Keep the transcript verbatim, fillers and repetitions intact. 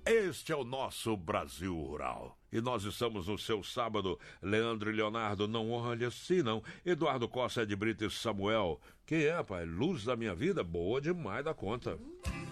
Este é o nosso Brasil Rural. E nós estamos no seu sábado. Leandro e Leonardo, não olha assim não. Eduardo Costa de Brito e Samuel. Quem é, pai? Luz da minha vida? Boa demais da conta.